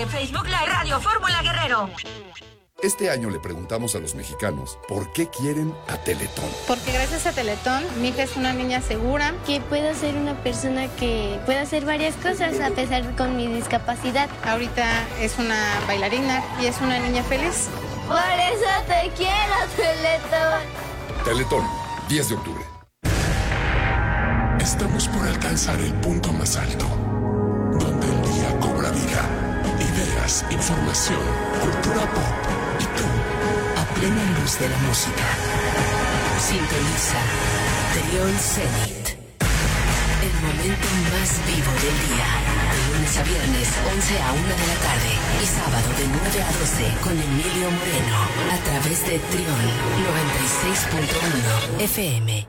Facebook Live Radio Fórmula Guerrero. Este año le preguntamos a los mexicanos por qué quieren a Teletón. Porque gracias a Teletón, mi hija es una niña segura. Que puedo ser una persona que puede hacer varias cosas a pesar de con mi discapacidad. Ahorita es una bailarina y es una niña feliz. Por eso te quiero, Teletón. Teletón, 10 de octubre. Estamos por alcanzar el punto más alto, donde el día cobra vida. Ideas, información, cultura pop y tú, a plena luz de la música. Sintoniza Trión Zenit. El momento más vivo del día. De lunes a viernes, 11 a 1 de la tarde. Y sábado de 9 a 12 con Emilio Moreno. A través de Trión 96.1 FM.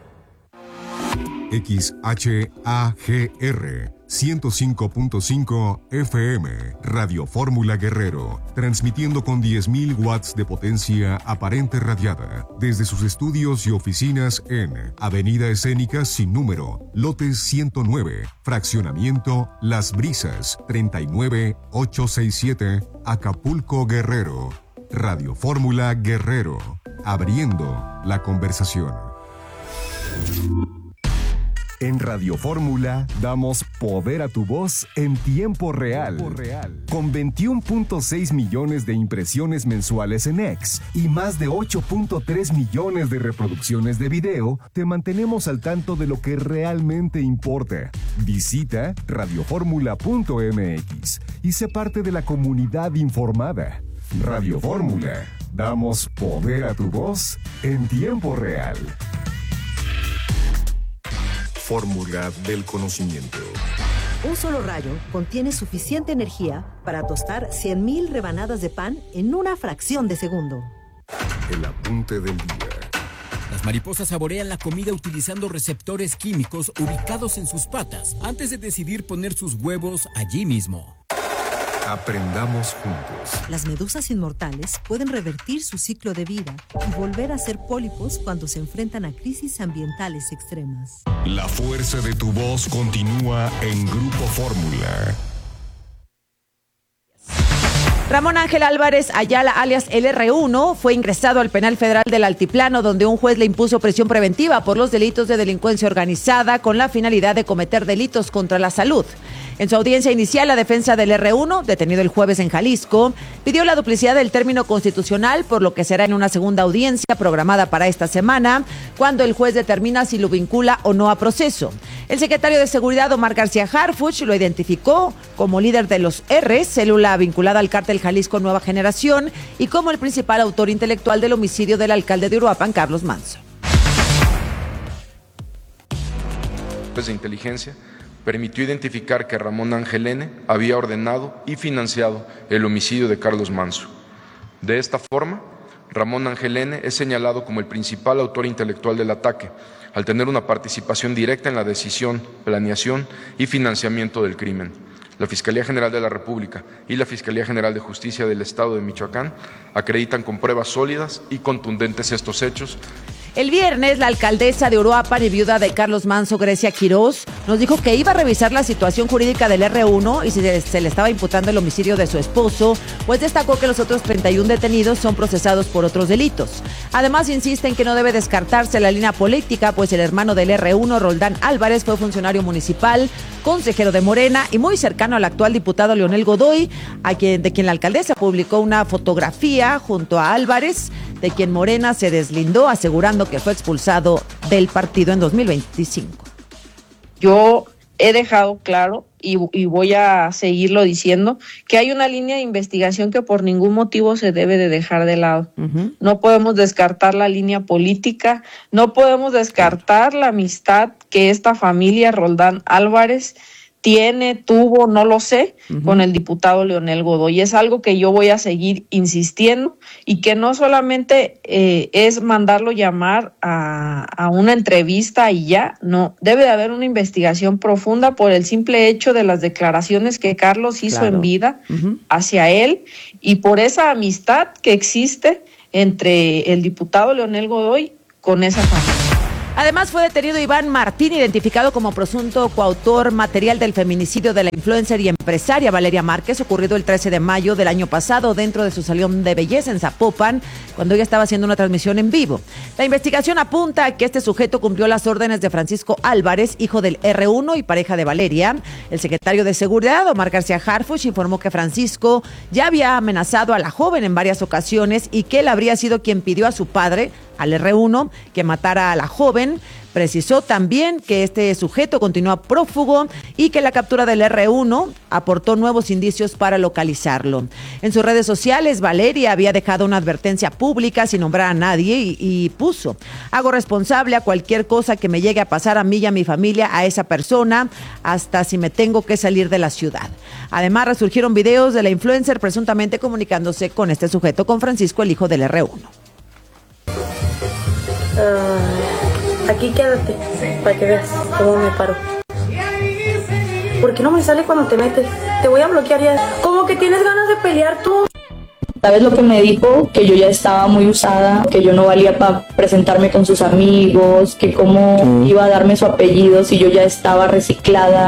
XHAGR 105.5 FM, Radio Fórmula Guerrero, transmitiendo con 10.000 watts de potencia aparente radiada desde sus estudios y oficinas en Avenida Escénica sin número, lote 109, fraccionamiento Las Brisas, 39867, Acapulco, Guerrero. Radio Fórmula Guerrero, abriendo la conversación. En Radio Fórmula damos poder a tu voz en tiempo real. Con 21.6 millones de impresiones mensuales en X y más de 8.3 millones de reproducciones de video, te mantenemos al tanto de lo que realmente importa. Visita radioformula.mx y sé parte de la comunidad informada. Radio Fórmula, damos poder a tu voz en tiempo real. Fórmula del conocimiento. Un solo rayo contiene suficiente energía para tostar 100,000 rebanadas de pan en una fracción de segundo. El apunte del día. Las mariposas saborean la comida utilizando receptores químicos ubicados en sus patas antes de decidir poner sus huevos allí mismo. Aprendamos juntos. Las medusas inmortales pueden revertir su ciclo de vida y volver a ser pólipos cuando se enfrentan a crisis ambientales extremas. La fuerza de tu voz continúa en Grupo Fórmula. Ramón Ángel Álvarez Ayala, alias el R1, fue ingresado al penal federal del Altiplano, donde un juez le impuso prisión preventiva por los delitos de delincuencia organizada con la finalidad de cometer delitos contra la salud. En su audiencia inicial, la defensa del R1, detenido el jueves en Jalisco, pidió la duplicidad del término constitucional, por lo que será en una segunda audiencia programada para esta semana, cuando el juez determina si lo vincula o no a proceso. El secretario de Seguridad, Omar García Harfuch, lo identificó como líder de los R, célula vinculada al cártel Jalisco Nueva Generación, y como el principal autor intelectual del homicidio del alcalde de Uruapan, Carlos Manzo. De inteligencia permitió identificar que Ramón Ángel N. había ordenado y financiado el homicidio de Carlos Manzo. De esta forma, Ramón Ángel N. es señalado como el principal autor intelectual del ataque, al tener una participación directa en la decisión, planeación y financiamiento del crimen. La Fiscalía General de la República y la Fiscalía General de Justicia del Estado de Michoacán acreditan con pruebas sólidas y contundentes estos hechos. El viernes, la alcaldesa de Uruapan y viuda de Carlos Manzo, Grecia Quirós, nos dijo que iba a revisar la situación jurídica del R1 y si se le estaba imputando el homicidio de su esposo, pues destacó que los otros 31 detenidos son procesados por otros delitos. Además, insiste en que no debe descartarse la línea política, pues el hermano del R1, Roldán Álvarez, fue funcionario municipal, consejero de Morena y muy cercano al actual diputado Leonel Godoy, de quien la alcaldesa publicó una fotografía junto a Álvarez, de quien Morena se deslindó, asegurando que fue expulsado del partido en 2025. Yo he dejado claro y voy a seguirlo diciendo que hay una línea de investigación que por ningún motivo se debe de dejar de lado. Uh-huh. No podemos descartar la línea política, no podemos descartar la amistad que esta familia Roldán Álvarez tuvo, no lo sé, con el diputado Leonel Godoy. Es algo que yo voy a seguir insistiendo y que no solamente es mandarlo llamar a una entrevista y ya, no, debe de haber una investigación profunda por el simple hecho de las declaraciones que Carlos hizo en vida hacia él y por esa amistad que existe entre el diputado Leonel Godoy con esa familia. Además, fue detenido Iván Martín, identificado como presunto coautor material del feminicidio de la influencer y empresaria Valeria Márquez, ocurrido el 13 de mayo del año pasado dentro de su salón de belleza en Zapopan, cuando ella estaba haciendo una transmisión en vivo. La investigación apunta a que este sujeto cumplió las órdenes de Francisco Álvarez, hijo del R1 y pareja de Valeria. El secretario de Seguridad, Omar García Harfuch, informó que Francisco ya había amenazado a la joven en varias ocasiones y que él habría sido quien pidió a su padre, al R1, que matara a la joven. Precisó también que este sujeto continúa prófugo y que la captura del R1 aportó nuevos indicios para localizarlo. En sus redes sociales, Valeria había dejado una advertencia pública sin nombrar a nadie y puso: hago responsable a cualquier cosa que me llegue a pasar a mí y a mi familia, a esa persona, hasta si me tengo que salir de la ciudad. Además, resurgieron videos de la influencer presuntamente comunicándose con este sujeto, con Francisco, el hijo del R1. Aquí quédate, para que veas cómo me paro. ¿Por qué no me sale cuando te metes? Te voy a bloquear ya. ¿Cómo que tienes ganas de pelear tú? ¿Sabes lo que me dijo? Que yo ya estaba muy usada, que yo no valía para presentarme con sus amigos, que cómo iba a darme su apellido si yo ya estaba reciclada.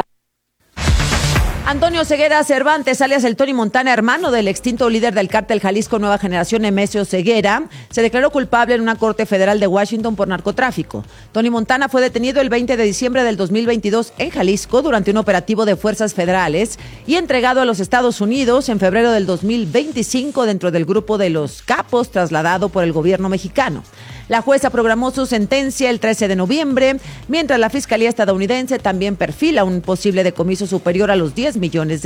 Antonio Ceguera Cervantes, alias el Tony Montana, hermano del extinto líder del cártel Jalisco Nueva Generación, Nemesio Ceguera, se declaró culpable en una corte federal de Washington por narcotráfico. Tony Montana fue detenido el 20 de diciembre del 2022 en Jalisco durante un operativo de fuerzas federales y entregado a los Estados Unidos en febrero del 2025 dentro del grupo de los capos trasladado por el gobierno mexicano. La jueza programó su sentencia el 13 de noviembre, mientras la Fiscalía estadounidense también perfila un posible decomiso superior a los $10 millones.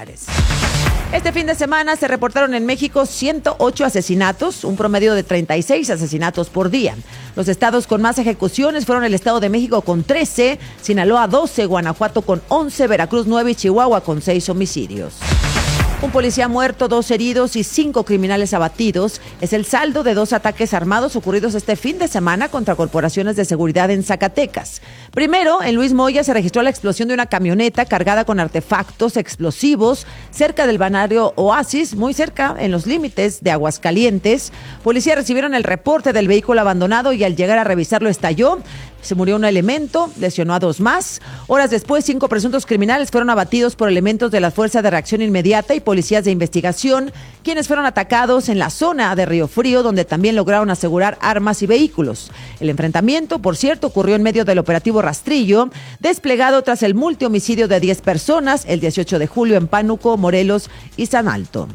Este fin de semana se reportaron en México 108 asesinatos, un promedio de 36 asesinatos por día. Los estados con más ejecuciones fueron el Estado de México con 13, Sinaloa 12, Guanajuato con 11, Veracruz 9 y Chihuahua con 6 homicidios. Un policía muerto, 2 heridos y 5 criminales abatidos es el saldo de 2 ataques armados ocurridos este fin de semana contra corporaciones de seguridad en Zacatecas. Primero, en Luis Moya se registró la explosión de una camioneta cargada con artefactos explosivos cerca del balneario Oasis, muy cerca, en los límites de Aguascalientes. Policías recibieron el reporte del vehículo abandonado y al llegar a revisarlo estalló. Se murió un elemento, lesionó a 2 más. Horas después, 5 presuntos criminales fueron abatidos por elementos de la Fuerza de Reacción Inmediata y policías de investigación, quienes fueron atacados en la zona de Río Frío, donde también lograron asegurar armas y vehículos. El enfrentamiento, por cierto, ocurrió en medio del operativo Rastrillo, desplegado tras el multihomicidio de 10 personas el 18 de julio en Pánuco, Morelos y San Alto.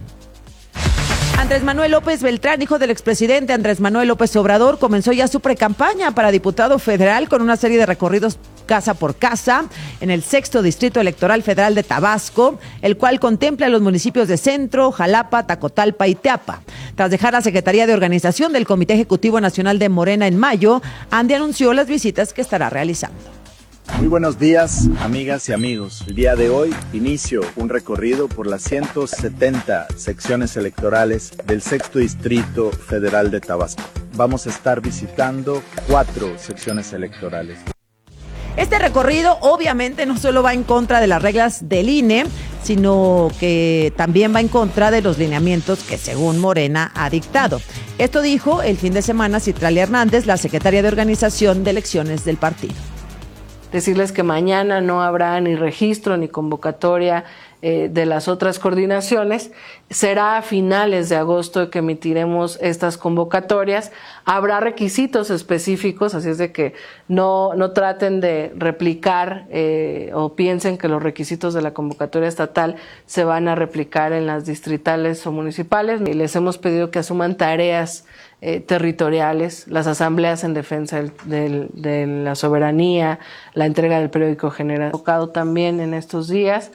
Andrés Manuel López Beltrán, hijo del expresidente Andrés Manuel López Obrador, comenzó ya su precampaña para diputado federal con una serie de recorridos casa por casa en el 6º Distrito Electoral Federal de Tabasco, el cual contempla los municipios de Centro, Jalapa, Tacotalpa y Teapa. Tras dejar la Secretaría de Organización del Comité Ejecutivo Nacional de Morena en mayo, Andy anunció las visitas que estará realizando. Muy buenos días, amigas y amigos. El día de hoy inicio un recorrido por las 170 secciones electorales del 6º Distrito Federal de Tabasco. Vamos a estar visitando 4 secciones electorales. Este recorrido obviamente no solo va en contra de las reglas del INE, sino que también va en contra de los lineamientos que según Morena ha dictado. Esto dijo el fin de semana Citralia Hernández, la secretaria de Organización de Elecciones del partido. Decirles que mañana no habrá ni registro ni convocatoria de las otras coordinaciones. Será a finales de agosto que emitiremos estas convocatorias. Habrá requisitos específicos, así es de que no traten de replicar o piensen que los requisitos de la convocatoria estatal se van a replicar en las distritales o municipales. Y les hemos pedido que asuman tareas territoriales, las asambleas en defensa de la soberanía, la entrega del periódico general, tocado también en estos días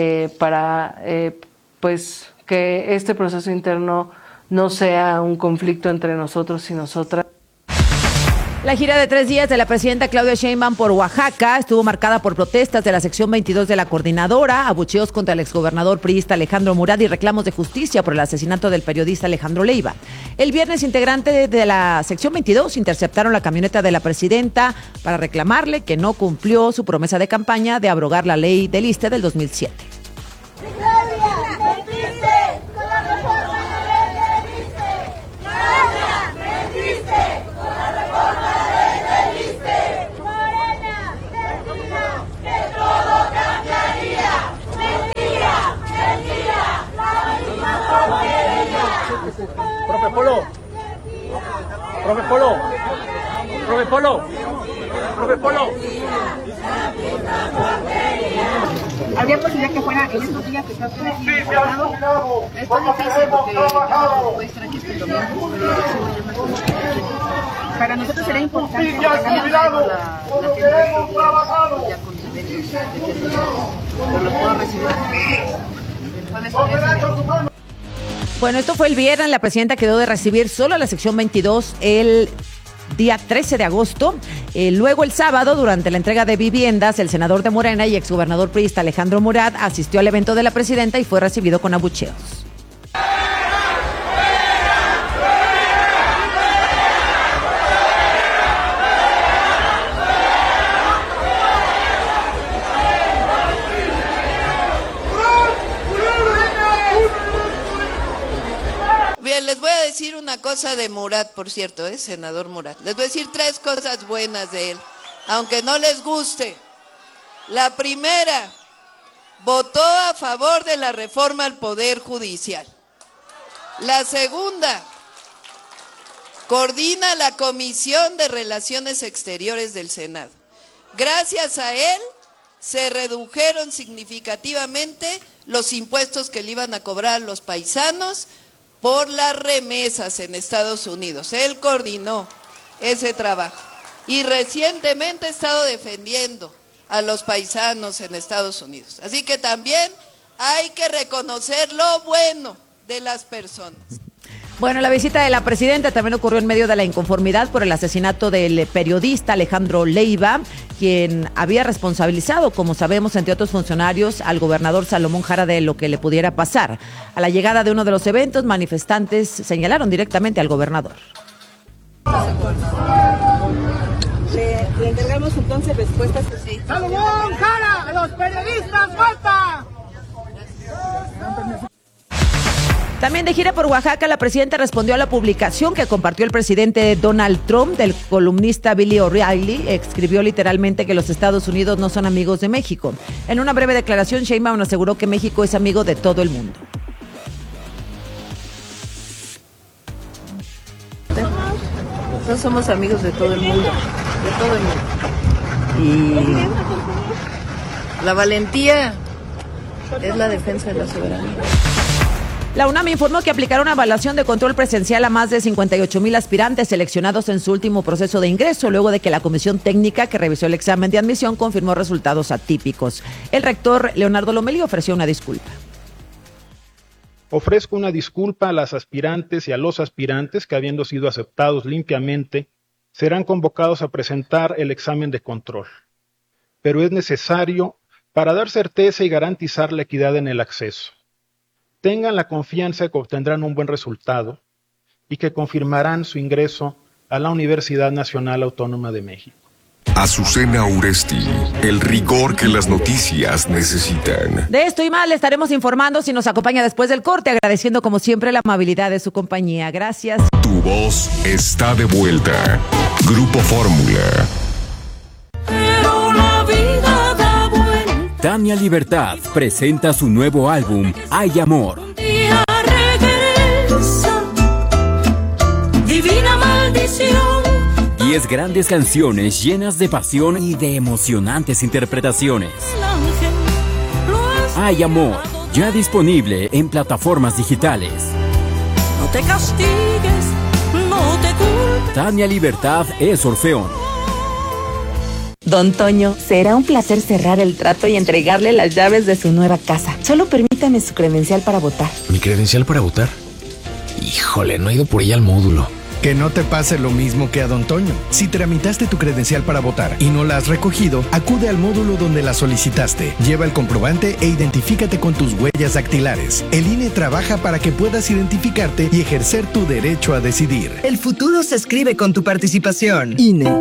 para pues que este proceso interno no sea un conflicto entre nosotros y nosotras. La gira de 3 días de la presidenta Claudia Sheinbaum por Oaxaca estuvo marcada por protestas de la sección 22 de la coordinadora, abucheos contra el exgobernador priista Alejandro Murat y reclamos de justicia por el asesinato del periodista Alejandro Leiva. El viernes, integrantes de la sección 22 interceptaron la camioneta de la presidenta para reclamarle que no cumplió su promesa de campaña de abrogar la ley del ISSSTE del 2007. Profe Polo. Profe Polo. Profe Polo. Profe Polo. ¿Había posibilidad que fuera en estos días que está usted aquí? Esto es difícil porque puede estar aquí el domingo. Para nosotros será importante que tengamos la ya con niveles de los puedo recibir. Bueno, esto fue el viernes. La presidenta quedó de recibir solo a la sección 22 el día 13 de agosto. Luego el sábado, durante la entrega de viviendas, el senador de Morena y exgobernador priista Alejandro Murat asistió al evento de la presidenta y fue recibido con abucheos. Les voy a decir una cosa de Murat, por cierto, senador Murat. Les voy a decir 3 cosas buenas de él, aunque no les guste. La primera, votó a favor de la reforma al Poder Judicial. La segunda, coordina la Comisión de Relaciones Exteriores del Senado. Gracias a él se redujeron significativamente los impuestos que le iban a cobrar a los paisanos por las remesas en Estados Unidos. Él coordinó ese trabajo y recientemente ha estado defendiendo a los paisanos en Estados Unidos. Así que también hay que reconocer lo bueno de las personas. Bueno, la visita de la presidenta también ocurrió en medio de la inconformidad por el asesinato del periodista Alejandro Leiva, quien había responsabilizado, como sabemos, entre otros funcionarios, al gobernador Salomón Jara de lo que le pudiera pasar. A la llegada de uno de los eventos, manifestantes señalaron directamente al gobernador. Le entregamos entonces respuestas. Sí. ¡Salomón Jara! ¡A los periodistas falta! También de gira por Oaxaca, la presidenta respondió a la publicación que compartió el presidente Donald Trump del columnista Billy O'Reilly. Escribió literalmente que los Estados Unidos no son amigos de México. En una breve declaración, Sheinbaum aseguró que México es amigo de todo el mundo. No somos amigos de todo el mundo, Y la valentía es la defensa de la soberanía. La UNAM informó que aplicará una evaluación de control presencial a más de 58,000 aspirantes seleccionados en su último proceso de ingreso, luego de que la comisión técnica que revisó el examen de admisión confirmó resultados atípicos. El rector Leonardo Lomelí ofreció una disculpa. Ofrezco una disculpa a las aspirantes y a los aspirantes que, habiendo sido aceptados limpiamente, serán convocados a presentar el examen de control. Pero es necesario para dar certeza y garantizar la equidad en el acceso. Tengan la confianza que obtendrán un buen resultado y que confirmarán su ingreso a la Universidad Nacional Autónoma de México. Azucena Uresti, el rigor que las noticias necesitan. De esto y más le estaremos informando si nos acompaña después del corte, agradeciendo como siempre la amabilidad de su compañía. Gracias. Tu voz está de vuelta. Grupo Fórmula. Tania Libertad presenta su nuevo álbum, Hay Amor. Divina maldición. 10 grandes canciones llenas de pasión y de emocionantes interpretaciones. Hay Amor, ya disponible en plataformas digitales. No te castigues, no te culpes. Tania Libertad es Orfeón. Don Toño, será un placer cerrar el trato y entregarle las llaves de su nueva casa. Solo permítame su credencial para votar. ¿Mi credencial para votar? Híjole, no he ido por ella al módulo. Que no te pase lo mismo que a Don Toño. Si tramitaste tu credencial para votar y no la has recogido, acude al módulo donde la solicitaste. Lleva el comprobante e identifícate con tus huellas dactilares. El INE trabaja para que puedas identificarte y ejercer tu derecho a decidir. El futuro se escribe con tu participación. INE.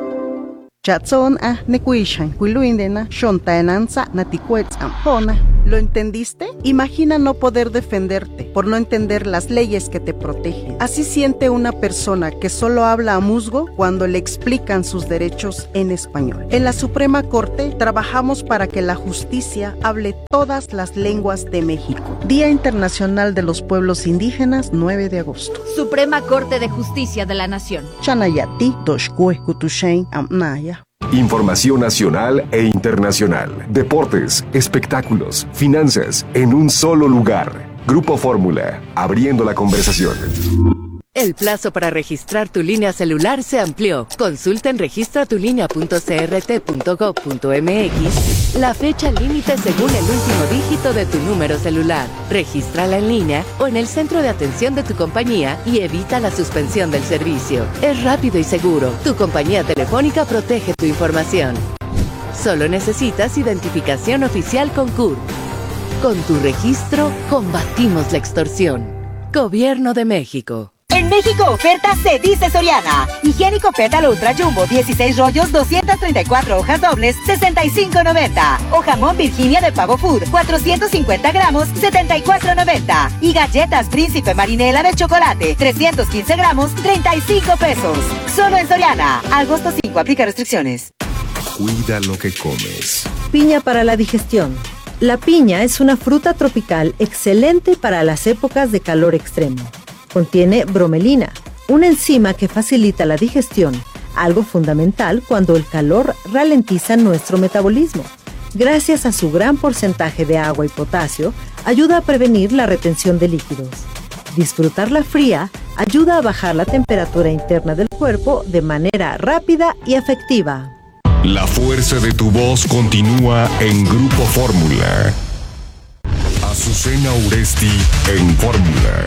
Chatson nekuishan, huiluindena, shontaenanza, naticuetzam, hona, ¿Lo entendiste? Imagina no poder defenderte por no entender las leyes que te protegen. Así siente una persona que solo habla a musgo cuando le explican sus derechos en español. En la Suprema Corte trabajamos para que la justicia hable todas las lenguas de México. Día Internacional de los Pueblos Indígenas, 9 de agosto. Suprema Corte de Justicia de la Nación. Chanayati, Toshkue, Kutushain, Amnaya. Información nacional e internacional, deportes, espectáculos, finanzas, en un solo lugar. Grupo Fórmula, abriendo la conversación. El plazo para registrar tu línea celular se amplió. Consulta en registratulinea.crt.gov.mx la fecha límite según el último dígito de tu número celular. Regístrala en línea o en el centro de atención de tu compañía y evita la suspensión del servicio. Es rápido y seguro. Tu compañía telefónica protege tu información. Solo necesitas identificación oficial con CURP. Con tu registro, combatimos la extorsión. Gobierno de México. En México oferta se dice Soriana. Higiénico Pétalo Ultra Jumbo 16 rollos 234 hojas dobles 65.90. O jamón Virginia de Pavo Food 450 gramos 74.90. Y galletas Príncipe Marinela de chocolate 315 gramos 35 pesos. Solo en Soriana. Agosto 5 aplica restricciones. Cuida lo que comes. Piña para la digestión. La piña es una fruta tropical excelente para las épocas de calor extremo. Contiene bromelina, una enzima que facilita la digestión, algo fundamental cuando el calor ralentiza nuestro metabolismo. Gracias a su gran porcentaje de agua y potasio, ayuda a prevenir la retención de líquidos. Disfrutarla fría ayuda a bajar la temperatura interna del cuerpo de manera rápida y efectiva. La fuerza de tu voz continúa en Grupo Fórmula. Azucena Uresti en Fórmula.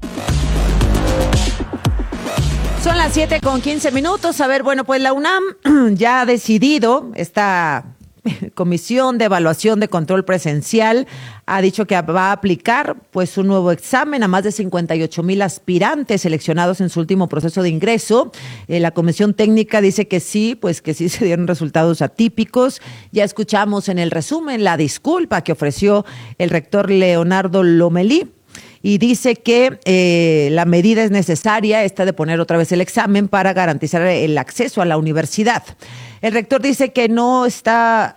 Son las 7:15. A ver, bueno, pues la UNAM ya ha decidido, esta Comisión de Evaluación de Control Presencial ha dicho que va a aplicar pues un nuevo examen a más de 58,000 aspirantes seleccionados en su último proceso de ingreso. La Comisión Técnica dice que sí, pues que sí se dieron resultados atípicos. Ya escuchamos en el resumen la disculpa que ofreció el rector Leonardo Lomelí. Y dice que la medida es necesaria, esta de poner otra vez el examen para garantizar el acceso a la universidad. El rector dice que no está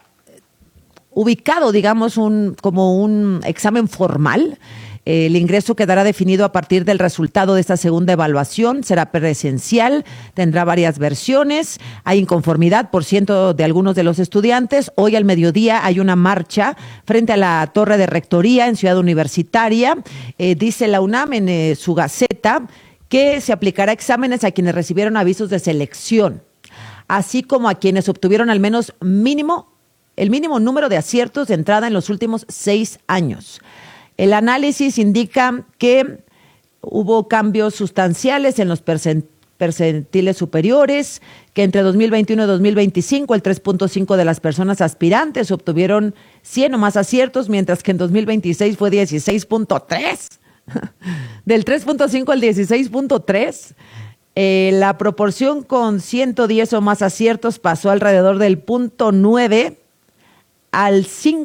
ubicado, digamos, como un examen formal. El ingreso quedará definido a partir del resultado de esta segunda evaluación. Será presencial, tendrá varias versiones. Hay inconformidad, por ciento, de algunos de los estudiantes. Hoy al mediodía hay una marcha frente a la Torre de Rectoría en Ciudad Universitaria. Dice la UNAM en su Gaceta que se aplicará exámenes a quienes recibieron avisos de selección, así como a quienes obtuvieron al menos el mínimo número de aciertos de entrada en los últimos 6 años. El análisis indica que hubo cambios sustanciales en los percentiles superiores, que entre 2021 y 2025 el 3.5 de las personas aspirantes obtuvieron 100 o más aciertos, mientras que en 2026 fue 16.3. Del 3.5 al 16.3. La proporción con 110 o más aciertos pasó alrededor del 0.9 al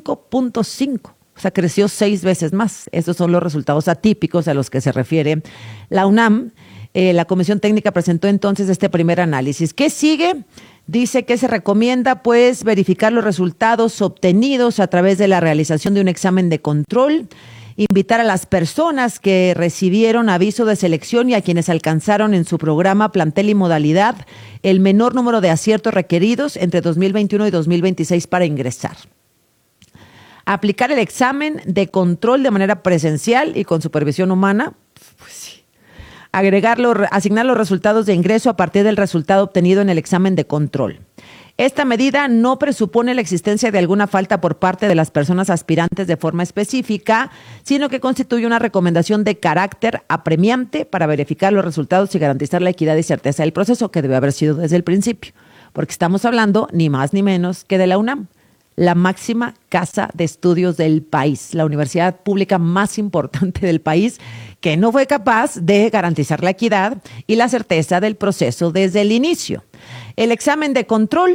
5.5. O sea, creció 6 veces más. Estos son los resultados atípicos a los que se refiere la UNAM. La Comisión Técnica presentó entonces este primer análisis. ¿Qué sigue? Dice que se recomienda pues verificar los resultados obtenidos a través de la realización de un examen de control, invitar a las personas que recibieron aviso de selección y a quienes alcanzaron en su programa, plantel y modalidad el menor número de aciertos requeridos entre 2021 y 2026 para ingresar. Aplicar el examen de control de manera presencial y con supervisión humana. Pues sí. Asignar los resultados de ingreso a partir del resultado obtenido en el examen de control. Esta medida no presupone la existencia de alguna falta por parte de las personas aspirantes de forma específica, sino que constituye una recomendación de carácter apremiante para verificar los resultados y garantizar la equidad y certeza del proceso, que debe haber sido desde el principio. Porque estamos hablando ni más ni menos que de la UNAM, la máxima casa de estudios del país, la universidad pública más importante del país, que no fue capaz de garantizar la equidad y la certeza del proceso desde el inicio. El examen de control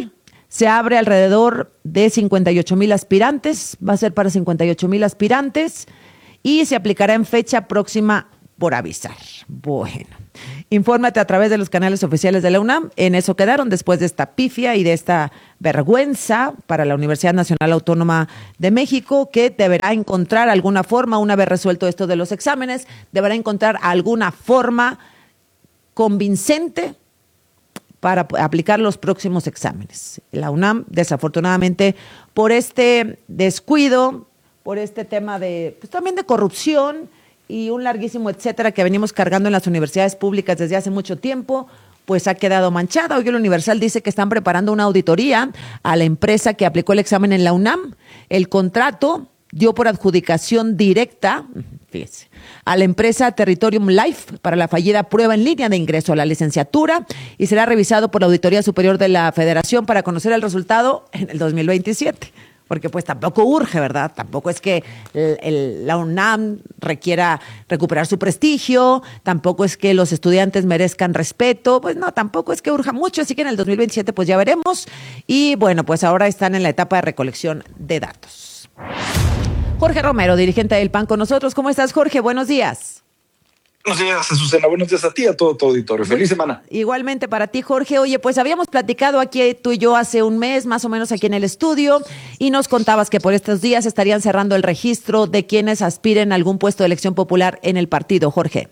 Se abre alrededor de 58,000 aspirantes, va a ser para 58,000 aspirantes y se aplicará en fecha próxima por avisar. Bueno, infórmate a través de los canales oficiales de la UNAM. En eso quedaron después de esta pifia y de esta vergüenza para la Universidad Nacional Autónoma de México, que deberá encontrar alguna forma, una vez resuelto esto de los exámenes, deberá encontrar alguna forma convincente para aplicar los próximos exámenes. La UNAM, desafortunadamente, por este descuido, por este tema de, pues también de corrupción y un larguísimo etcétera que venimos cargando en las universidades públicas desde hace mucho tiempo, pues ha quedado manchada. Hoy el Universal dice que están preparando una auditoría a la empresa que aplicó el examen en la UNAM. El contrato dio por adjudicación directa, fíjese, a la empresa Territorium Life para la fallida prueba en línea de ingreso a la licenciatura y será revisado por la Auditoría Superior de la Federación para conocer el resultado en el 2027. Porque pues tampoco urge, ¿verdad? Tampoco es que la UNAM requiera recuperar su prestigio, tampoco es que los estudiantes merezcan respeto, pues no, tampoco es que urja mucho, así que en el 2027 pues ya veremos. Y bueno, pues ahora están en la etapa de recolección de datos. Jorge Romero, dirigente del PAN con nosotros. ¿Cómo estás, Jorge? Buenos días. Buenos días, Azucena. Buenos días a ti y a todo tu auditorio. Feliz semana. Igualmente para ti, Jorge. Oye, pues habíamos platicado aquí tú y yo hace un mes, más o menos aquí en el estudio, y nos contabas que por estos días estarían cerrando el registro de quienes aspiren a algún puesto de elección popular en el partido, Jorge.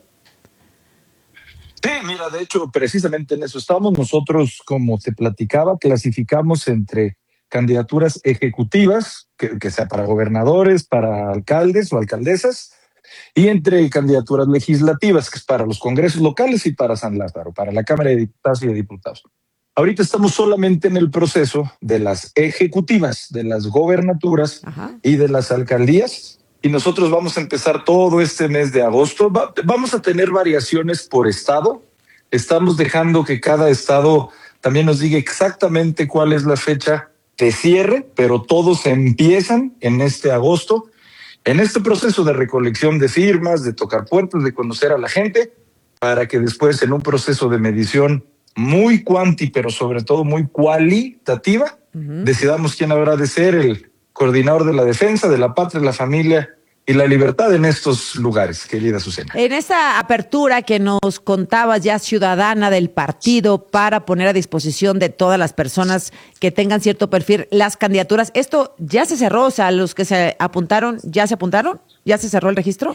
Sí, mira, de hecho, precisamente en eso estamos. Nosotros, como te platicaba, clasificamos entre candidaturas ejecutivas, que sea para gobernadores, para alcaldes o alcaldesas, y entre candidaturas legislativas, que es para los congresos locales y para San Lázaro, para la Cámara de Diputados y de Diputados. Ahorita estamos solamente en el proceso de las ejecutivas, de las gobernaturas y de las alcaldías, y nosotros vamos a empezar todo este mes de agosto. Vamos a tener variaciones por estado. Estamos dejando que cada estado también nos diga exactamente cuál es la fecha de cierre, pero todos empiezan en este agosto, en este proceso de recolección de firmas, de tocar puertas, de conocer a la gente, para que después en un proceso de medición muy pero sobre todo muy cualitativa, decidamos quién habrá de ser el coordinador de la defensa, de la patria, la familia y la libertad en estos lugares, querida Azucena. En esta apertura que nos contabas ya ciudadana del partido para poner a disposición de todas las personas que tengan cierto perfil las candidaturas, ¿esto ya se cerró? O sea, los que se apuntaron, ¿ya se apuntaron? ¿Ya se cerró el registro?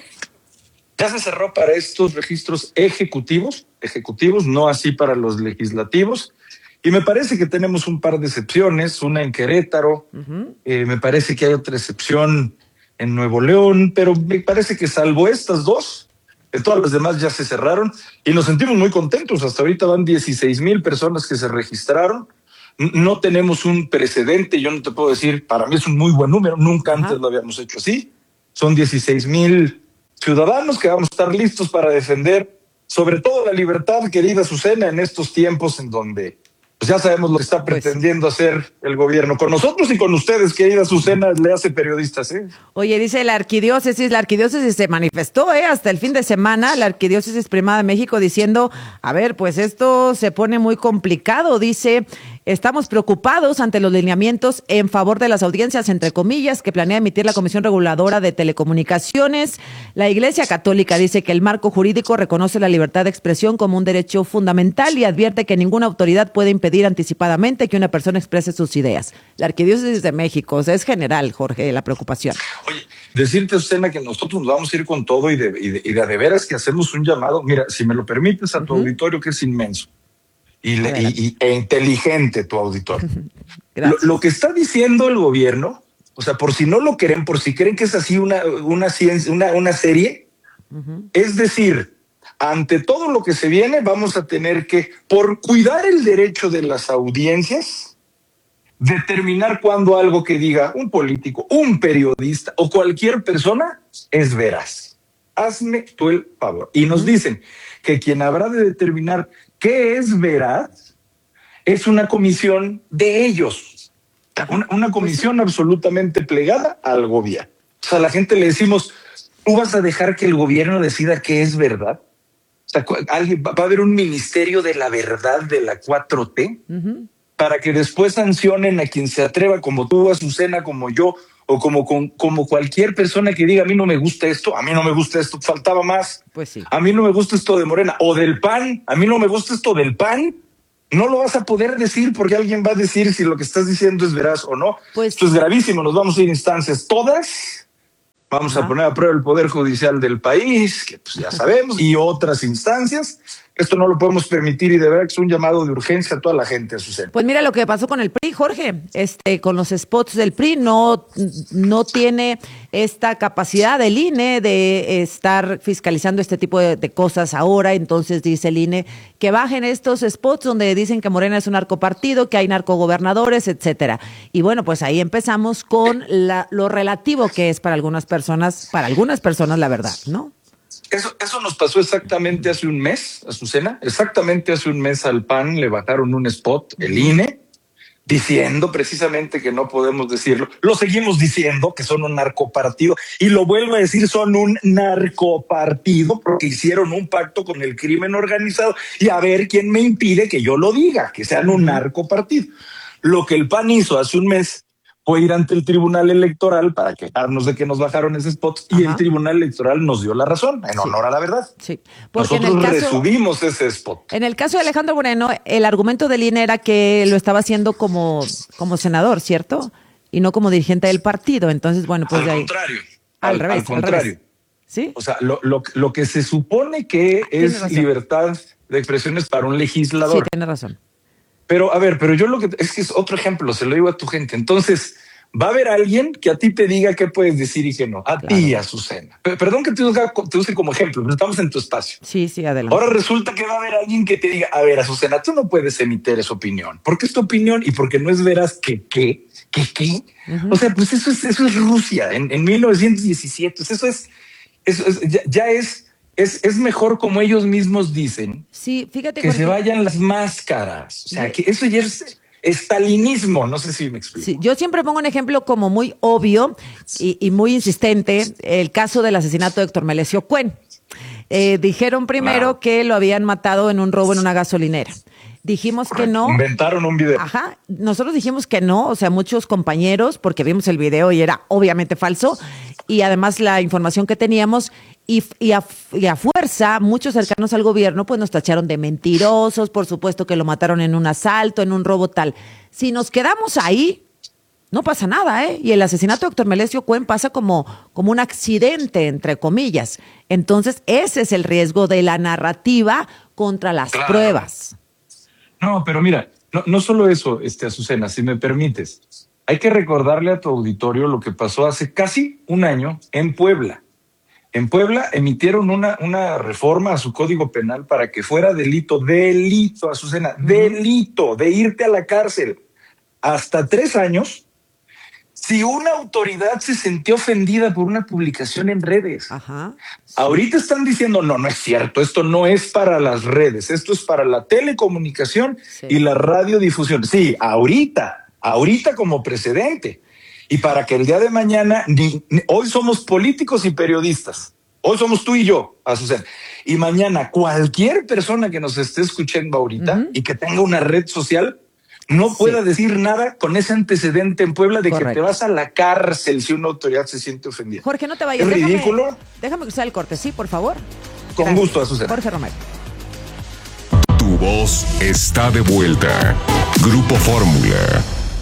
Ya se cerró para estos registros ejecutivos, no así para los legislativos. Y me parece que tenemos un par de excepciones, una en Querétaro, me parece que hay otra excepción en Nuevo León, pero me parece que salvo estas dos, todas las demás ya se cerraron y nos sentimos muy contentos. Hasta ahorita van 16,000 personas que se registraron. No tenemos un precedente, yo no te puedo decir, para mí es un muy buen número, nunca antes lo habíamos hecho así. Son 16,000 ciudadanos que vamos a estar listos para defender sobre todo la libertad, querida Azucena, en estos tiempos en donde pues ya sabemos lo que está pretendiendo hacer el gobierno con nosotros y con ustedes, querida Azucena, le hace periodistas, ¿eh? Oye, dice la arquidiócesis se manifestó, hasta el fin de semana, la Arquidiócesis Primada de México diciendo, a ver, pues esto se pone muy complicado, dice, estamos preocupados ante los lineamientos en favor de las audiencias, entre comillas, que planea emitir la Comisión Reguladora de Telecomunicaciones. La Iglesia Católica dice que el marco jurídico reconoce la libertad de expresión como un derecho fundamental y advierte que ninguna autoridad puede impedir anticipadamente que una persona exprese sus ideas. La Arquidiócesis de México, o sea, es general, Jorge, la preocupación. Oye, decirte, Azucena, que nosotros nos vamos a ir con todo y de veras que hacemos un llamado, mira, si me lo permites, a tu auditorio, que es inmenso. E inteligente tu auditor. Lo que está diciendo el gobierno, o sea, por si no lo creen, por si creen que es así una ciencia, una serie, es decir, ante todo lo que se viene, vamos a tener que, por cuidar el derecho de las audiencias, determinar cuándo algo que diga un político, un periodista o cualquier persona es veraz. Hazme tú el favor. Y nos dicen que quien habrá de determinar qué es veraz es una comisión de ellos, una comisión absolutamente plegada al gobierno. O sea, a la gente le decimos, ¿tú vas a dejar que el gobierno decida qué es verdad? O sea, va a haber un ministerio de la verdad de la 4T. para que después sancionen a quien se atreva, como tú, Azucena, como yo, o como cualquier persona que diga, a mí no me gusta esto, faltaba más. Pues sí. A mí no me gusta esto de Morena, o del PAN, a mí no me gusta esto del PAN. No lo vas a poder decir porque alguien va a decir si lo que estás diciendo es veraz o no. Pues, esto es gravísimo, nos vamos a ir a instancias todas. Vamos a poner a prueba el Poder Judicial del país, que pues ya sabemos, y otras instancias. Esto no lo podemos permitir y de verdad que es un llamado de urgencia a toda la gente, Azucena. Pues mira lo que pasó con el PRI, Jorge. Con los spots del PRI no tiene esta capacidad del INE de estar fiscalizando este tipo de cosas ahora. Entonces dice el INE que bajen estos spots donde dicen que Morena es un narcopartido, que hay narcogobernadores, etcétera. Y bueno, pues ahí empezamos con lo relativo que es para algunas personas la verdad, ¿no? Eso nos pasó exactamente hace un mes, Azucena. Exactamente hace un mes al PAN le bajaron un spot, el INE, diciendo precisamente que no podemos decirlo. Lo seguimos diciendo, que son un narcopartido. Y lo vuelvo a decir, son un narcopartido porque hicieron un pacto con el crimen organizado. Y a ver quién me impide que yo lo diga, que sean un narcopartido. Lo que el PAN hizo hace un mes fue ir ante el Tribunal Electoral para quejarnos de que nos bajaron ese spot y el Tribunal Electoral nos dio la razón, en honor a la verdad. Sí. Nosotros resubimos ese spot. En el caso de Alejandro Moreno, el argumento del INE era que lo estaba haciendo como senador, ¿cierto? Y no como dirigente del partido. Entonces, bueno, pues al contrario. ¿Sí? O sea, lo que se supone que es libertad de expresiones para un legislador. Sí, tiene razón. Pero yo es que es otro ejemplo, se lo digo a tu gente. Entonces, va a haber alguien que a ti te diga qué puedes decir y qué no. Ti, Azucena. Perdón que te use como ejemplo, pero estamos en tu espacio. Sí, adelante. Ahora resulta que va a haber alguien que te diga, a ver, Azucena, tú no puedes emitir esa opinión. Porque es tu opinión y porque no es veraz ¿qué? O sea, pues eso es Rusia en 1917. Es mejor, como ellos mismos dicen, sí, fíjate, que se vayan las máscaras. O sea, que eso ya es estalinismo. No sé si me explico. Sí, yo siempre pongo un ejemplo como muy obvio y muy insistente, el caso del asesinato de Héctor Melesio Cuen. Dijeron primero que lo habían matado en un robo en una gasolinera. Dijimos que no. Inventaron un video. Ajá. Nosotros dijimos que no, o sea, muchos compañeros, porque vimos el video y era obviamente falso, y además la información que teníamos, y a fuerza, muchos cercanos al gobierno, pues nos tacharon de mentirosos, por supuesto que lo mataron en un asalto, en un robo tal. Si nos quedamos ahí, no pasa nada, ¿eh? Y el asesinato de Héctor Melesio Cuen pasa como un accidente, entre comillas. Entonces, ese es el riesgo de la narrativa contra las pruebas. No, pero mira, no solo eso, Azucena, si me permites. Hay que recordarle a tu auditorio lo que pasó hace casi un año en Puebla. En Puebla emitieron una reforma a su Código Penal para que fuera delito, Azucena, delito de irte a la cárcel hasta 3 años si una autoridad se sintió ofendida por una publicación en redes. Ajá. Sí. Ahorita están diciendo, no es cierto, esto no es para las redes, esto es para la telecomunicación y la radiodifusión. Sí, ahorita como precedente. Y para que el día de mañana, hoy somos políticos y periodistas, hoy somos tú y yo, Azucena, y mañana cualquier persona que nos esté escuchando ahorita y que tenga una red social no pueda decir nada con ese antecedente en Puebla de que te vas a la cárcel si una autoridad se siente ofendida. Jorge, no te vayas. ¿Es ridículo? Déjame cruzar el corte, sí, por favor. Con gusto, Azucena. Jorge Romero. Tu voz está de vuelta. Grupo Fórmula.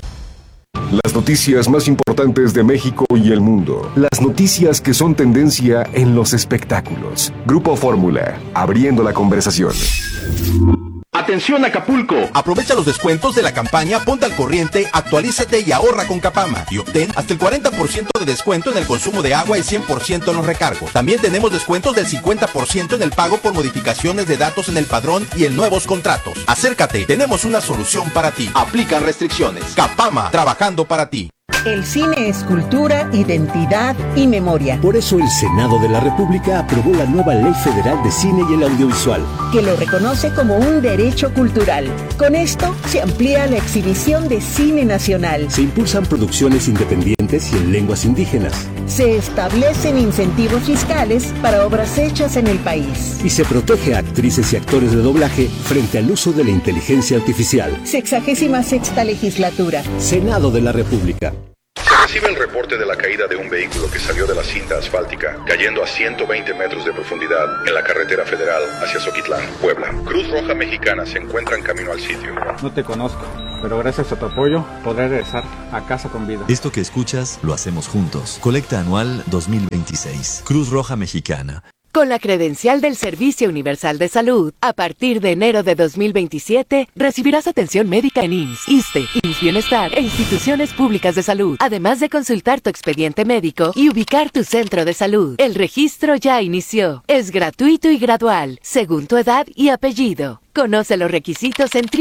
Las noticias más importantes de México y el mundo. Las noticias que son tendencia en los espectáculos. Grupo Fórmula, abriendo la conversación. Atención Acapulco, aprovecha los descuentos de la campaña Ponte al Corriente, actualízate y ahorra con Capama y obtén hasta el 40% de descuento en el consumo de agua y 100% en los recargos. También tenemos descuentos del 50% en el pago por modificaciones de datos en el padrón y en nuevos contratos. Acércate, tenemos una solución para ti. Aplican restricciones. Capama, trabajando para ti. El cine es cultura, identidad y memoria. Por eso el Senado de la República aprobó la nueva Ley Federal de Cine y el Audiovisual, que lo reconoce como un derecho cultural. Con esto se amplía la exhibición de cine nacional. Se impulsan producciones independientes y en lenguas indígenas. Se establecen incentivos fiscales para obras hechas en el país. Y se protege a actrices y actores de doblaje frente al uso de la inteligencia artificial. 66ª legislatura. Senado de la República. Se recibe el reporte de la caída de un vehículo que salió de la cinta asfáltica, cayendo a 120 metros de profundidad en la carretera federal hacia Zoquitlán, Puebla. Cruz Roja Mexicana se encuentra en camino al sitio. No te conozco, pero gracias a tu apoyo podré regresar a casa con vida. Esto que escuchas lo hacemos juntos. Colecta anual 2026. Cruz Roja Mexicana. Con la credencial del Servicio Universal de Salud, a partir de enero de 2027, recibirás atención médica en IMSS, ISSSTE, IMSS Bienestar e instituciones públicas de salud, además de consultar tu expediente médico y ubicar tu centro de salud. El registro ya inició. Es gratuito y gradual, según tu edad y apellido. Conoce los requisitos en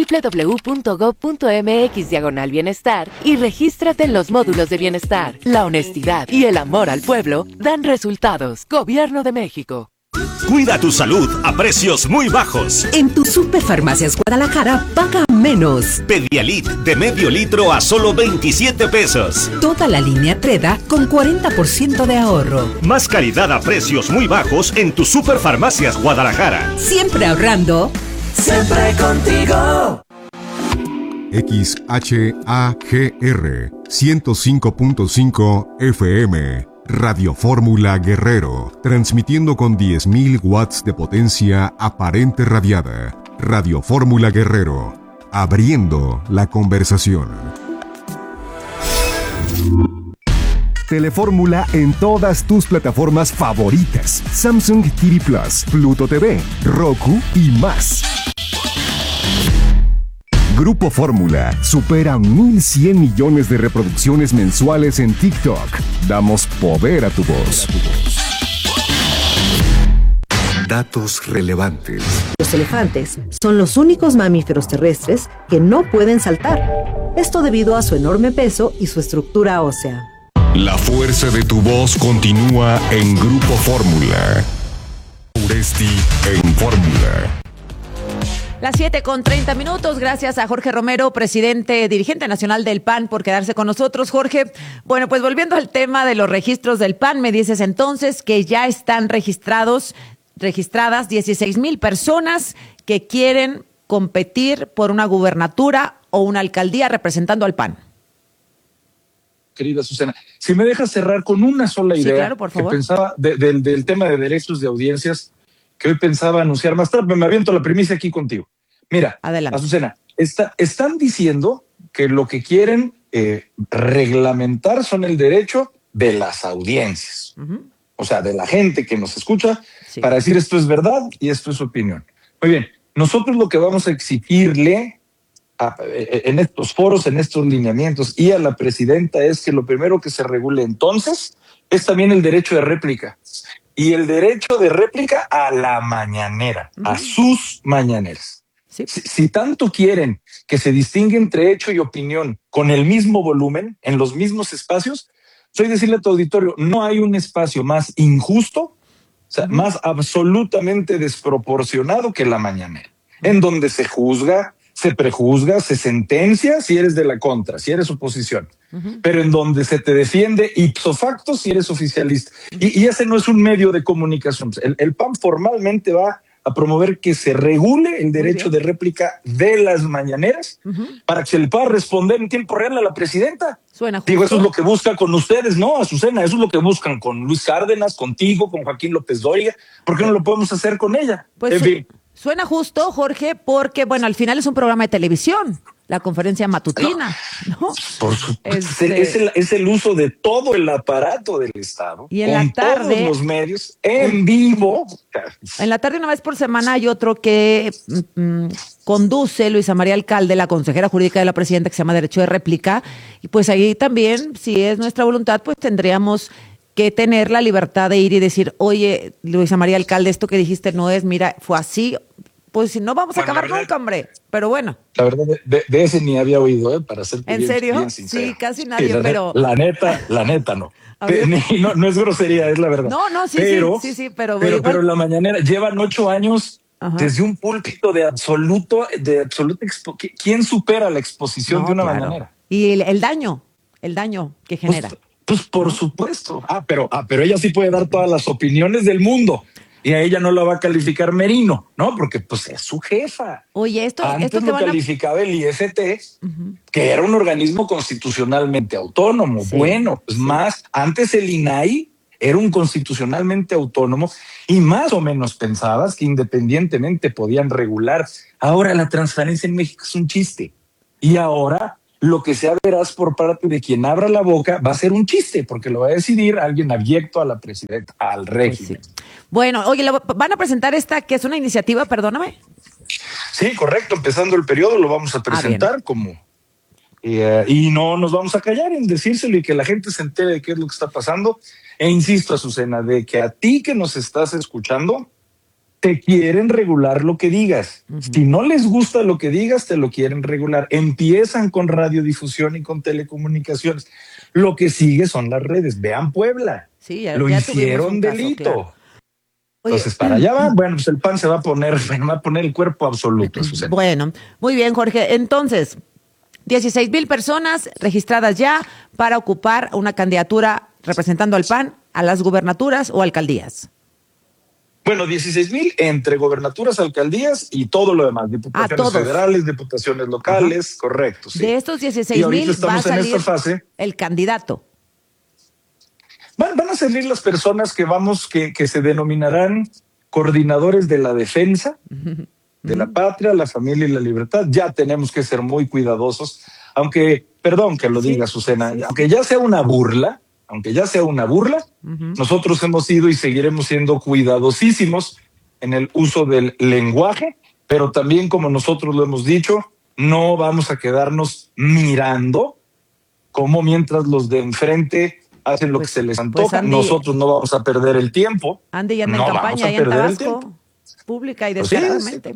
www.gov.mx/bienestar y regístrate en los módulos de bienestar. La honestidad y el amor al pueblo dan resultados. Gobierno de México. Cuida tu salud a precios muy bajos. En tu Superfarmacias Guadalajara paga menos. Pedialit de medio litro a solo 27 pesos. Toda la línea Treda con 40% de ahorro. Más calidad a precios muy bajos en tu Superfarmacias Guadalajara. Siempre ahorrando. Siempre contigo. XHAGR 105.5 FM Radio Fórmula Guerrero, transmitiendo con 10.000 watts de potencia aparente radiada. Radio Fórmula Guerrero, abriendo la conversación. Telefórmula en todas tus plataformas favoritas: Samsung TV Plus, Pluto TV, Roku y más. Grupo Fórmula supera 1.100 millones de reproducciones mensuales en TikTok. Damos poder a tu voz. Datos relevantes. Los elefantes son los únicos mamíferos terrestres que no pueden saltar. Esto debido a su enorme peso y su estructura ósea. La fuerza de tu voz continúa en Grupo Fórmula. Uresti en Fórmula. Las 7:30. Gracias a Jorge Romero, dirigente nacional del PAN, por quedarse con nosotros. Jorge, bueno, pues volviendo al tema de los registros del PAN, me dices entonces que ya están registradas 16,000 personas que quieren competir por una gubernatura o una alcaldía representando al PAN. Querida Susana, si me dejas cerrar con una sola idea, claro, por favor. Que pensaba del tema de derechos de audiencias, que hoy pensaba anunciar más tarde, me aviento la primicia aquí contigo. Mira, adelante. Azucena, están diciendo que lo que quieren reglamentar son el derecho de las audiencias, o sea, de la gente que nos escucha, para decir esto es verdad y esto es opinión. Muy bien, nosotros lo que vamos a exigirle en estos foros, en estos lineamientos y a la presidenta es que lo primero que se regule entonces es también el derecho de réplica. Y el derecho de réplica a la mañanera, a sus mañaneras. Sí. Si tanto quieren que se distingue entre hecho y opinión con el mismo volumen, en los mismos espacios, soy decirle a tu auditorio, no hay un espacio más injusto, o sea, más absolutamente desproporcionado que la mañanera, en donde se juzga, se prejuzga, se sentencia si eres de la contra, si eres oposición, pero en donde se te defiende ipso facto si eres oficialista. Y ese no es un medio de comunicación. El PAN formalmente va a promover que se regule el derecho de réplica de las mañaneras para que se le pueda responder en tiempo real a la presidenta. Suena justo. Digo, eso es lo que busca con ustedes, ¿no, Azucena? Eso es lo que buscan con Luis Cárdenas, contigo, con Joaquín López Dóriga. ¿Por qué no lo podemos hacer con ella? Pues en fin. Suena justo, Jorge, porque, bueno, al final es un programa de televisión, la conferencia matutina, ¿no? Por supuesto, es el uso de todo el aparato del Estado, y en con la tarde, todos los medios, en vivo. En la tarde, una vez por semana, hay otro que conduce Luisa María Alcalde, la consejera jurídica de la presidenta, que se llama Derecho de Réplica, y pues ahí también, si es nuestra voluntad, pues tendríamos que tener la libertad de ir y decir, oye, Luisa María Alcalde, esto que dijiste no es, mira, fue así. Pues si no vamos a acabar nunca, hombre. Pero bueno. La verdad, de ese ni había oído, para ser ¿En serio? Bien sincero. Sí, casi nadie, sí, pero... La neta no. No es grosería, es la verdad. No, sí, pero la mañanera, llevan 8 años desde un púlpito de absoluta ¿quién supera la exposición de una mañanera? Y el daño que genera. Pues por supuesto. Pero ella sí puede dar todas las opiniones del mundo. Y a ella no la va a calificar Merino, ¿no? Porque pues es su jefa. Oye, Antes lo calificaba el IFT, que era un organismo constitucionalmente autónomo. Sí, bueno, pues más, antes el INAI era un constitucionalmente autónomo y más o menos pensabas que independientemente podían regular. Ahora la transparencia en México es un chiste. Y ahora lo que sea veraz por parte de quien abra la boca va a ser un chiste, porque lo va a decidir alguien abyecto a la presidenta, al régimen. Pues sí. Bueno, oye, van a presentar esta, que es una iniciativa, perdóname. Sí, correcto, empezando el periodo lo vamos a presentar como... y no nos vamos a callar en decírselo y que la gente se entere de qué es lo que está pasando. E insisto, Azucena, de que a ti que nos estás escuchando, te quieren regular lo que digas. Si no les gusta lo que digas, te lo quieren regular. Empiezan con radiodifusión y con telecomunicaciones. Lo que sigue son las redes. Vean Puebla. Sí, lo hicieron delito. Claro. Entonces, para allá va, bueno, pues el PAN se va a poner el cuerpo absoluto, Azucena. Bueno, muy bien, Jorge. Entonces, 16,000 personas registradas ya para ocupar una candidatura representando al PAN a las gubernaturas o alcaldías. Bueno, 16,000 entre gobernaturas, alcaldías y todo lo demás, diputaciones federales, diputaciones locales, correcto. Sí. De estos 16,000 va a salir el candidato. Van a salir las personas que se denominarán coordinadores de la defensa de la patria, la familia y la libertad. Ya tenemos que ser muy cuidadosos, aunque, perdón que lo diga Azucena, aunque ya sea una burla, nosotros hemos sido y seguiremos siendo cuidadosísimos en el uso del lenguaje, pero también, como nosotros lo hemos dicho, no vamos a quedarnos mirando como mientras los de enfrente hacen lo que se les antoja. Andy, nosotros no vamos a perder el tiempo. Andy ya anda en campaña, ahí en Tabasco, pública y descaradamente.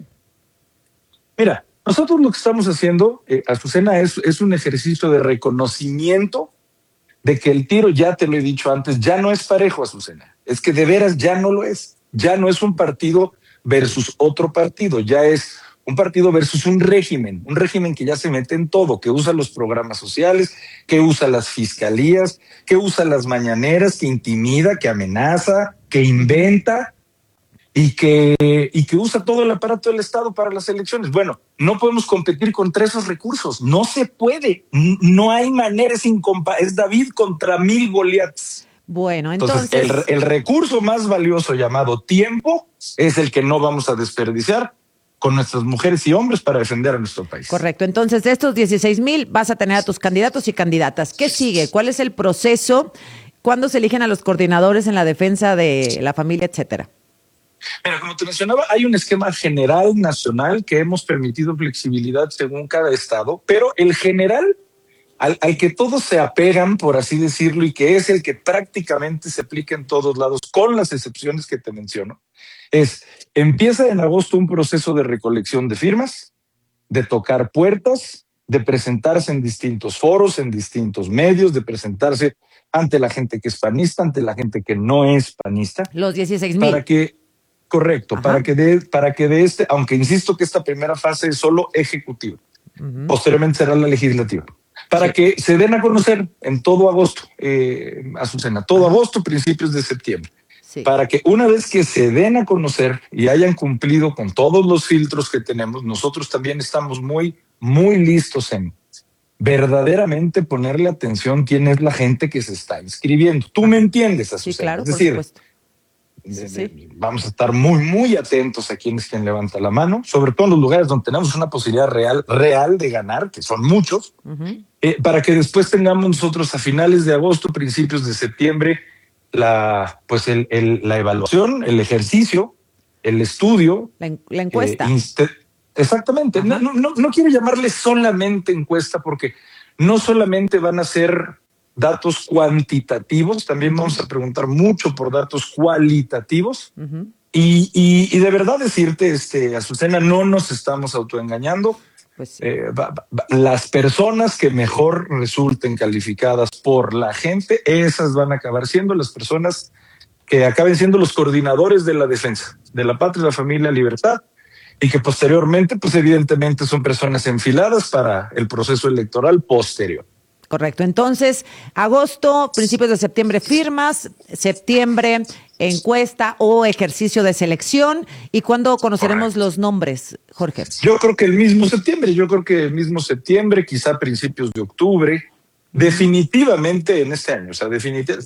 Mira, nosotros lo que estamos haciendo, Azucena, es un ejercicio de reconocimiento de que el tiro, ya te lo he dicho antes, ya no es parejo, Azucena. Es que de veras ya no lo es. Ya no es un partido versus otro partido, ya es un partido versus un régimen que ya se mete en todo, que usa los programas sociales, que usa las fiscalías, que usa las mañaneras, que intimida, que amenaza, que inventa y que usa todo el aparato del Estado para las elecciones. Bueno, no podemos competir contra esos recursos, no se puede, no hay manera, es David contra 1000 Goliaths. Bueno, entonces el recurso más valioso llamado tiempo es el que no vamos a desperdiciar con nuestras mujeres y hombres para defender a nuestro país. Correcto, entonces de estos 16,000 vas a tener a tus candidatos y candidatas. ¿Qué sigue? ¿Cuál es el proceso? ¿Cuándo se eligen a los coordinadores en la defensa de la familia, etcétera? Mira, como te mencionaba, hay un esquema general nacional que hemos permitido flexibilidad según cada estado, pero el general al que todos se apegan, por así decirlo, y que es el que prácticamente se aplica en todos lados, con las excepciones que te menciono, empieza en agosto un proceso de recolección de firmas, de tocar puertas, de presentarse en distintos foros, en distintos medios, de presentarse ante la gente que es panista, ante la gente que no es panista. Los 16,000. Correcto, para que de aunque insisto que esta primera fase es solo ejecutiva, posteriormente será la legislativa, para que se den a conocer en todo agosto, Azucena, todo agosto, principios de septiembre, para que una vez que se den a conocer y hayan cumplido con todos los filtros que tenemos, nosotros también estamos muy, muy listos en verdaderamente ponerle atención quién es la gente que se está inscribiendo. Tú me entiendes, Azucena. Sí, claro, es decir, por supuesto. Vamos a estar muy, muy atentos a quien levanta la mano, sobre todo en los lugares donde tenemos una posibilidad real de ganar, que son muchos, para que después tengamos nosotros a finales de agosto, principios de septiembre, la evaluación, el ejercicio, el estudio. La encuesta. Exactamente. No quiero llamarle solamente encuesta, porque no solamente van a ser datos cuantitativos, también vamos a preguntar mucho por datos cualitativos. Y de verdad decirte, Azucena, no nos estamos autoengañando. Pues, las personas que mejor resulten calificadas por la gente, esas van a acabar siendo las personas que acaben siendo los coordinadores de la defensa de la patria, la familia, la libertad, y que posteriormente, pues evidentemente son personas enfiladas para el proceso electoral posterior. Correcto. Entonces, agosto, principios de septiembre firmas, septiembre encuesta o ejercicio de selección. ¿Y cuándo conoceremos los nombres, Jorge? Yo creo que el mismo septiembre, quizá principios de octubre, definitivamente en este año. O sea,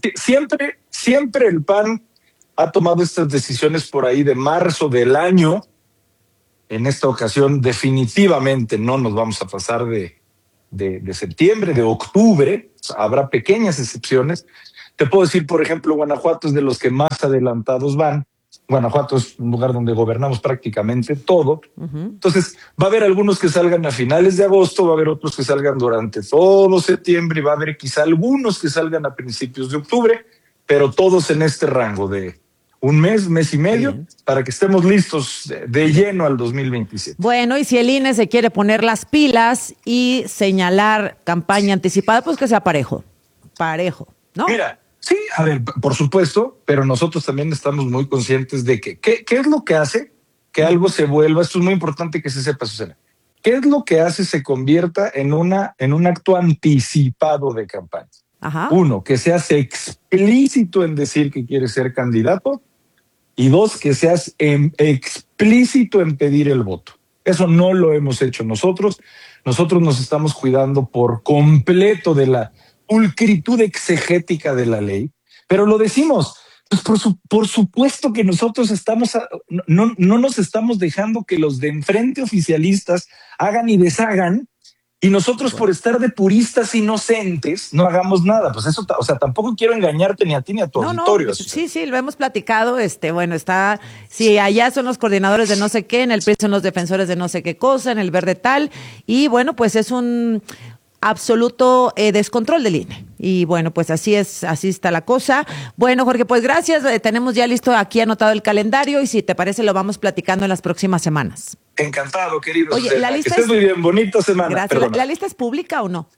siempre el PAN ha tomado estas decisiones por ahí de marzo del año. En esta ocasión definitivamente no nos vamos a pasar de septiembre, de octubre. O sea, habrá pequeñas excepciones. Te puedo decir, por ejemplo, Guanajuato es de los que más adelantados van. Guanajuato es un lugar donde gobernamos prácticamente todo. Entonces, va a haber algunos que salgan a finales de agosto, va a haber otros que salgan durante todo septiembre y va a haber quizá algunos que salgan a principios de octubre, pero todos en este rango de un mes y medio, para que estemos listos de lleno al 2027. Bueno, y si el INE se quiere poner las pilas y señalar campaña anticipada, pues que sea parejo, ¿no? Mira, sí, a ver, por supuesto, pero nosotros también estamos muy conscientes de que ¿qué es lo que hace que algo se vuelva? Esto es muy importante que se sepa, Susana. ¿Qué es lo que hace se convierta en un acto anticipado de campaña? Ajá. Uno, que seas explícito en decir que quieres ser candidato, y dos, que seas explícito en pedir el voto. Eso no lo hemos hecho nosotros. Nosotros nos estamos cuidando por completo de la pulcritud exegética de la ley, pero lo decimos, pues por supuesto que nosotros no nos estamos dejando que los de enfrente oficialistas hagan y deshagan, y nosotros por estar de puristas inocentes no hagamos nada. Pues eso, o sea, tampoco quiero engañarte ni a ti ni a tu auditorio. Sí, lo hemos platicado. Bueno, allá son los coordinadores de no sé qué, en el PRI son los defensores de no sé qué cosa, en el Verde tal, y bueno, pues es un absoluto descontrol del INE. Y bueno, pues así está la cosa. Bueno, Jorge, pues gracias. Tenemos ya listo aquí anotado el calendario y si te parece lo vamos platicando en las próximas semanas. Encantado, querido. Oye, la lista que estés muy bien, bonita semana. Gracias. ¿La lista es pública o no?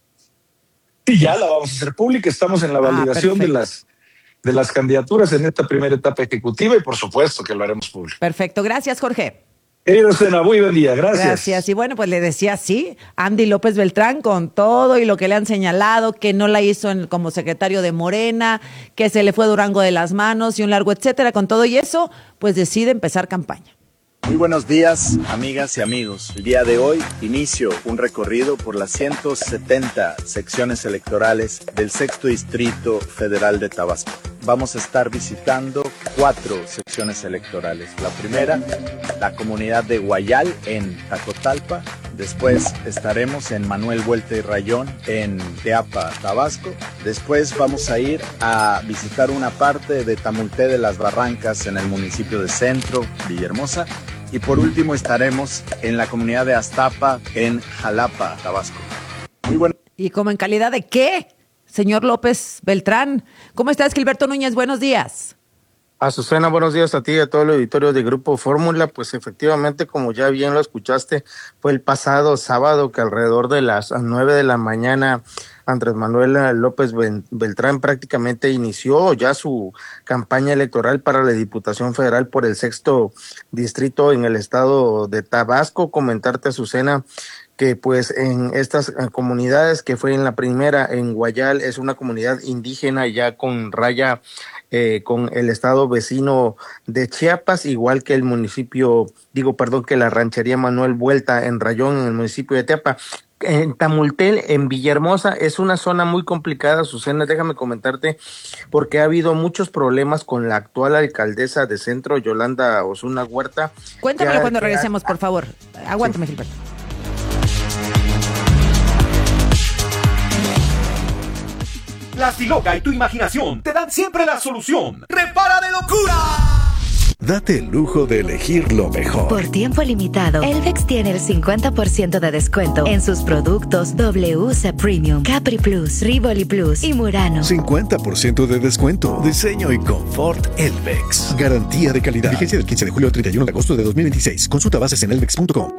Sí, ya la vamos a hacer pública. Estamos en la validación de las candidaturas en esta primera etapa ejecutiva y por supuesto que lo haremos público. Perfecto. Gracias, Jorge. Querido Sena, muy buen día, gracias. Y bueno, pues le decía sí, Andy López Beltrán con todo y lo que le han señalado, que no la hizo como secretario de Morena, que se le fue Durango de las manos y un largo etcétera, con todo y eso, pues decide empezar campaña. Muy buenos días, amigas y amigos. El día de hoy inicio un recorrido por las 170 secciones electorales del 6º Distrito Federal de Tabasco. Vamos a estar visitando 4 secciones electorales. La primera, la comunidad de Guayal en Tacotalpa. Después estaremos en Manuel Vuelta y Rayón en Teapa, Tabasco. Después vamos a ir a visitar una parte de Tamulté de las Barrancas en el municipio de Centro, Villahermosa. Y por último estaremos en la comunidad de Aztapa en Jalapa, Tabasco. Muy bueno. ¿Y como en calidad de qué, señor López Beltrán? ¿Cómo estás, Gilberto Núñez? Buenos días. Azucena, buenos días a ti y a todo el auditorio de Grupo Fórmula. Pues efectivamente, como ya bien lo escuchaste, fue el pasado sábado que alrededor de las 9 de la mañana Andrés Manuel López Beltrán prácticamente inició ya su campaña electoral para la Diputación Federal por el 6º Distrito en el estado de Tabasco. Comentarte, Azucena, que pues en estas comunidades, que fue en la primera en Guayal, es una comunidad indígena ya con raya con el estado vecino de Chiapas, igual que el que la ranchería Manuel Vuelta en Rayón, en el municipio de Teapa. En Tamultel, en Villahermosa, es una zona muy complicada, Susana, déjame comentarte, porque ha habido muchos problemas con la actual alcaldesa de Centro, Yolanda Osuna Huerta. Cuéntamelo cuando regresemos, por favor. Aguántame, sí. Gilberto. La Siloca y tu imaginación te dan siempre la solución. ¡Repara de locura! Date el lujo de elegir lo mejor. Por tiempo limitado, Elvex tiene el 50% de descuento en sus productos WC Premium, Capri Plus, Rivoli Plus y Murano. 50% de descuento. Diseño y confort Elvex. Garantía de calidad. Vigencia del 15 de julio al 31 de agosto de 2026. Consulta bases en elvex.com.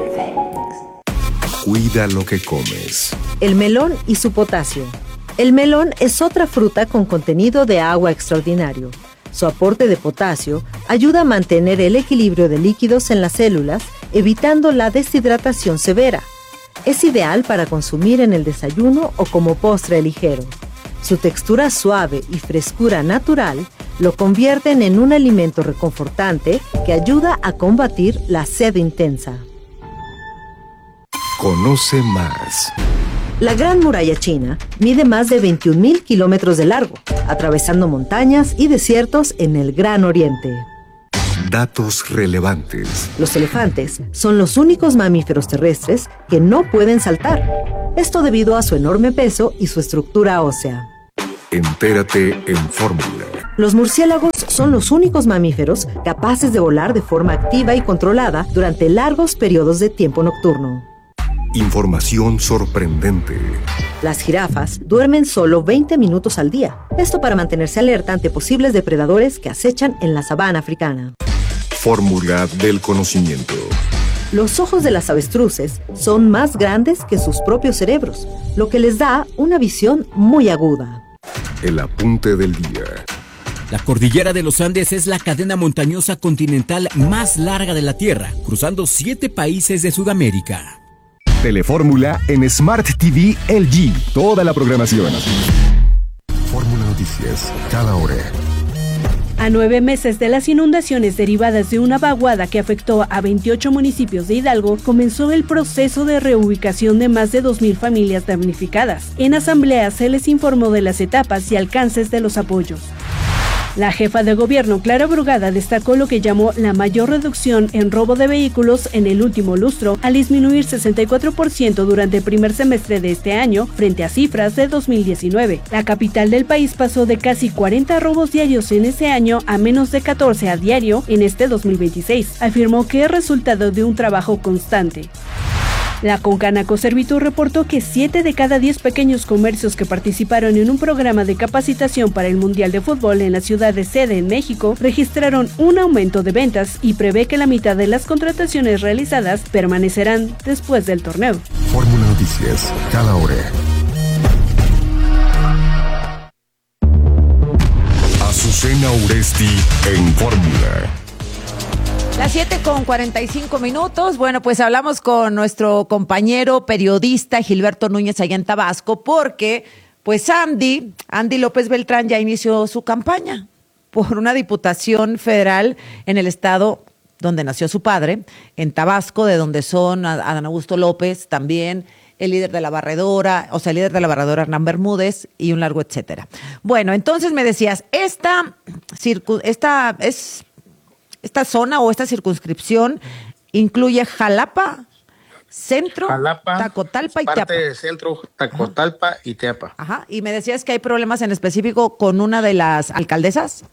Cuida lo que comes. El melón y su potasio. El melón es otra fruta con contenido de agua extraordinario. Su aporte de potasio ayuda a mantener el equilibrio de líquidos en las células, evitando la deshidratación severa. Es ideal para consumir en el desayuno o como postre ligero. Su textura suave y frescura natural lo convierten en un alimento reconfortante que ayuda a combatir la sed intensa. Conoce más. La Gran Muralla China mide más de 21,000 kilómetros de largo, atravesando montañas y desiertos en el Gran Oriente. Datos relevantes. Los elefantes son los únicos mamíferos terrestres que no pueden saltar. Esto debido a su enorme peso y su estructura ósea. Entérate en Fórmula. Los murciélagos son los únicos mamíferos capaces de volar de forma activa y controlada durante largos periodos de tiempo nocturno. Información sorprendente. Las jirafas duermen solo 20 minutos al día. Esto para mantenerse alerta ante posibles depredadores que acechan en la sabana africana. Fórmula del conocimiento. Los ojos de las avestruces son más grandes que sus propios cerebros, lo que les da una visión muy aguda. El apunte del día. La cordillera de los Andes es la cadena montañosa continental más larga de la Tierra, cruzando 7 países de Sudamérica. Telefórmula en Smart TV LG. Toda la programación. Fórmula Noticias, cada hora. A 9 meses de las inundaciones derivadas de una vaguada que afectó a 28 municipios de Hidalgo, comenzó el proceso de reubicación de más de 2,000 familias damnificadas. En asamblea se les informó de las etapas y alcances de los apoyos. La jefa de gobierno, Clara Brugada, destacó lo que llamó la mayor reducción en robo de vehículos en el último lustro, al disminuir 64% durante el primer semestre de este año, frente a cifras de 2019. La capital del país pasó de casi 40 robos diarios en ese año a menos de 14 a diario en este 2026. Afirmó que es resultado de un trabajo constante. La Concanaco Servitur reportó que 7 de cada 10 pequeños comercios que participaron en un programa de capacitación para el Mundial de Fútbol en la ciudad de sede en México registraron un aumento de ventas y prevé que la mitad de las contrataciones realizadas permanecerán después del torneo. Fórmula Noticias, cada hora. Azucena Uresti en Fórmula. Las 7:45. Bueno, pues hablamos con nuestro compañero periodista Gilberto Núñez allá en Tabasco porque, pues Andy López Beltrán ya inició su campaña por una diputación federal en el estado donde nació su padre, en Tabasco, de donde son Adán Augusto López también, el líder de la barredora Hernán Bermúdez y un largo etcétera. Bueno, entonces me decías, esta zona o esta circunscripción incluye Jalapa, Centro, Tacotalpa y Teapa. Parte de Centro, Tacotalpa y Teapa. Ajá, y me decías que hay problemas en específico con una de las alcaldesas.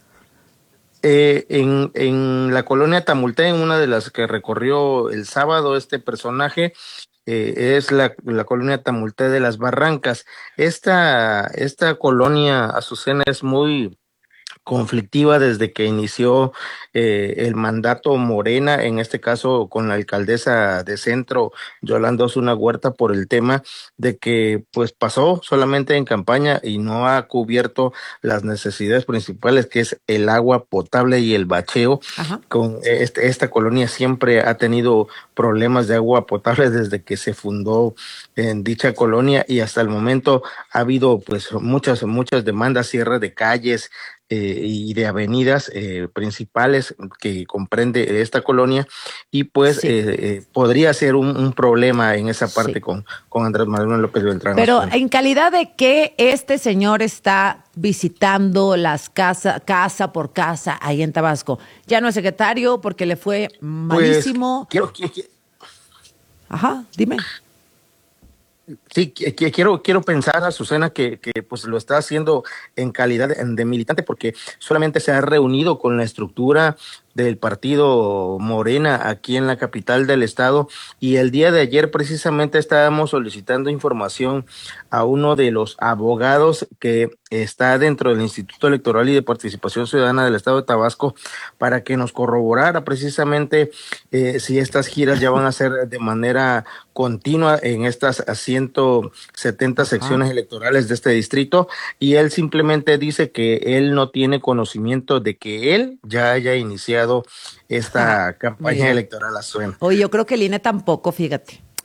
En la colonia Tamulté, en una de las que recorrió el sábado este personaje, es la colonia Tamulté de las Barrancas. Esta colonia, Azucena, es muy conflictiva desde que inició el mandato Morena, en este caso con la alcaldesa de Centro, Yolanda Osuna Huerta, por el tema de que pues pasó solamente en campaña y no ha cubierto las necesidades principales, que es el agua potable y el bacheo. Ajá. Con esta colonia siempre ha tenido problemas de agua potable desde que se fundó en dicha colonia, y hasta el momento ha habido pues muchas demandas, cierre de calles y de avenidas principales que comprende esta colonia, y pues podría ser un problema en esa parte con Andrés Manuel López Beltrán. Pero en calidad de que este señor está visitando las casa por casa ahí en Tabasco, ya no es secretario porque le fue malísimo. Pues, Ajá, dime. Sí, quiero pensar, Azucena, que pues lo está haciendo en calidad de militante, porque solamente se ha reunido con la estructura del partido Morena aquí en la capital del estado, y el día de ayer precisamente estábamos solicitando información a uno de los abogados que está dentro del Instituto Electoral y de Participación Ciudadana del estado de Tabasco para que nos corroborara precisamente si estas giras ya van a ser de manera continua en estas 170 secciones electorales de este distrito, y él simplemente dice que él no tiene conocimiento de que él ya haya iniciado esta campaña electoral. Oye, yo creo que el INE tampoco, fíjate.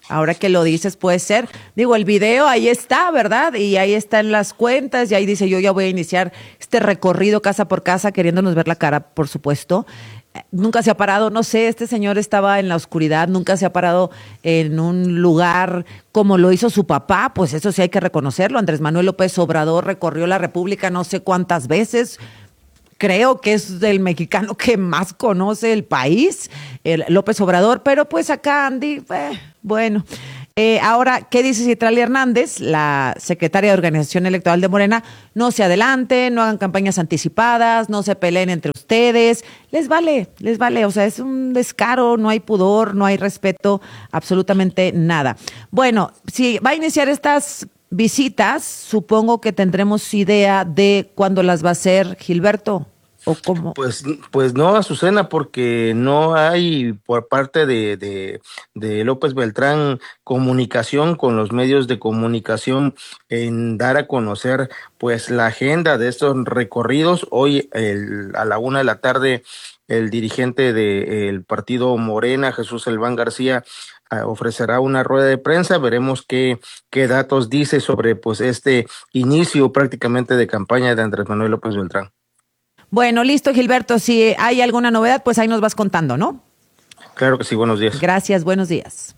Ahora que lo dices, puede ser. Digo, el video ahí está, ¿verdad? Y ahí están las cuentas y ahí dice, yo ya voy a iniciar este recorrido casa por casa, queriéndonos ver la cara, por supuesto. Nunca se ha parado, no sé, este señor estaba en la oscuridad, nunca se ha parado en un lugar como lo hizo su papá, pues eso sí hay que reconocerlo. Andrés Manuel López Obrador recorrió la República no sé cuántas veces. Creo que es el mexicano que más conoce el país, el López Obrador, pero pues acá Andy, bueno. Ahora, ¿qué dice Citlali Hernández, la secretaria de Organización Electoral de Morena? No se adelanten, no hagan campañas anticipadas, no se peleen entre ustedes, les vale, o sea, es un descaro, no hay pudor, no hay respeto, absolutamente nada. Bueno, si va a iniciar estas visitas, supongo que tendremos idea de cuándo las va a hacer, Gilberto, ¿o cómo? Pues no, Azucena, porque no hay por parte de López Beltrán comunicación con los medios de comunicación en dar a conocer pues la agenda de estos recorridos. Hoy a la 1:00 p.m, el dirigente del partido Morena, Jesús Elván García, ofrecerá una rueda de prensa. Veremos qué datos dice sobre pues este inicio prácticamente de campaña de Andrés Manuel López Beltrán. Bueno, listo, Gilberto, si hay alguna novedad, pues ahí nos vas contando, ¿no? Claro que sí, buenos días. Gracias, buenos días.